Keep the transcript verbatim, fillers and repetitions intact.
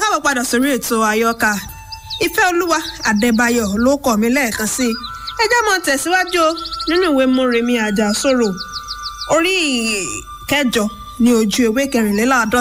káàbọ̀ padà sórí ètò àyọkà ìfẹ́ olúwa adébáyọ̀ ló kọ mí lẹ́ẹ̀kan sí i ẹ jẹ́ mọ́ tẹ̀síwájú nínú ìwé Mọ́remí Àjàsorò orí kẹjọ ní ojú ewé kẹrìnléláàádọ́ta